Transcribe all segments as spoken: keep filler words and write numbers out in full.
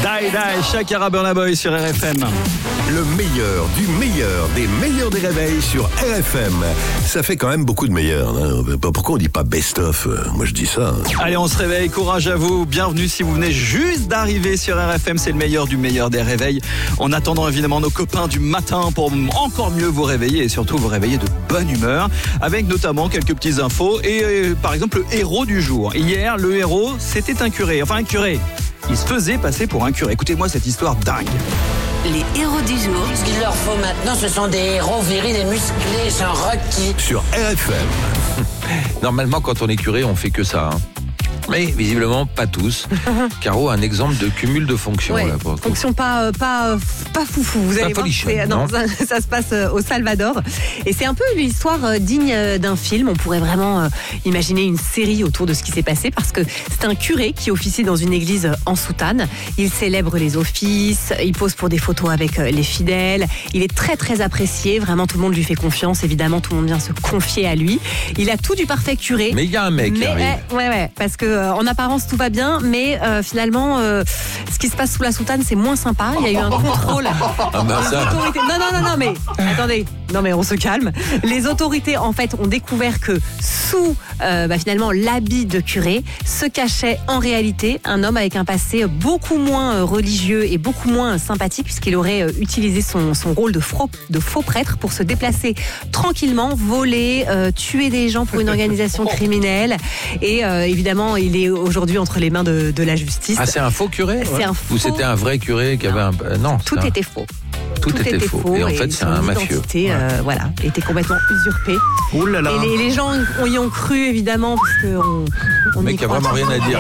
Die Die, Shakira Burna Boy sur R F M. Le meilleur du meilleur des meilleurs des réveils sur R F M. Ça fait quand même beaucoup de meilleurs. Hein. Pourquoi on dit pas best of? Moi je dis ça. Hein. Allez, on se réveille, courage à vous. Bienvenue si vous venez juste d'arriver sur R F M. C'est le meilleur du meilleur des réveils. En attendant évidemment nos copains du matin pour encore mieux vous réveiller et surtout vous réveiller de bonne humeur. Avec notamment quelques petites infos et euh, par exemple le héros du jour. Hier, le héros, c'était un curé. Enfin un curé. Il se faisait passer pour un curé. Écoutez-moi cette histoire dingue. Les héros du jour. Ce qu'il leur faut maintenant, ce sont des héros virils et musclés, sans Rocky. Sur R F M. Normalement, quand on est curé, on fait que ça. Hein. Mais visiblement, pas tous. Caro a un exemple de cumul de fonctions. Ouais, là, pour fonction pas, pas, pas foufou. Vous allez pas voir, folichon, c'est, non, non. ça, ça se passe au Salvador. Et c'est un peu l'histoire digne d'un film. On pourrait vraiment imaginer une série autour de ce qui s'est passé parce que c'est un curé qui officie dans une église en soutane. Il célèbre les offices, il pose pour des photos avec les fidèles. Il est très très apprécié. Vraiment, tout le monde lui fait confiance. Évidemment, tout le monde vient se confier à lui. Il a tout du parfait curé. Mais il y a un mec qui mais, arrive. eh, ouais, ouais, parce que euh, en apparence tout va bien, mais euh, finalement, euh, ce qui se passe sous la soutane, c'est moins sympa. Il y a eu un contrôle. Ah ben Les ça. autorités- Non, non, non, non, mais attendez. Non, mais on se calme. Les autorités, en fait, ont découvert que sous, euh, bah, finalement, l'habit de curé se cachait en réalité un homme avec un passé beaucoup moins euh, religieux et beaucoup moins sympathique, puisqu'il aurait euh, utilisé son, son rôle de faux, de faux prêtre pour se déplacer tranquillement, voler, euh, tuer des gens pour une organisation criminelle. Et euh, évidemment, il est aujourd'hui entre les mains de, de la justice. Ah, c'est un faux curé? C'est un Ou faux- c'était un vrai curé qui avait un. euh, Non, Tout c'est un- était faux. Tout était faux. Et en fait, c'est son un mafieux. identité, euh, voilà, était complètement usurpée. Ouh là là. Et les, les gens y ont cru, évidemment, parce qu'on on Le y mec a croit vraiment rien à dire.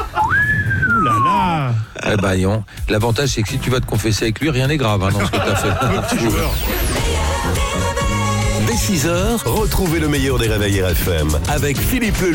Ouh là là. Eh ben, non. L'avantage, c'est que si tu vas te confesser avec lui, rien n'est grave hein, dans ce que tu as fait. Dès six heures, retrouvez le meilleur des réveils R F M avec Philippe Le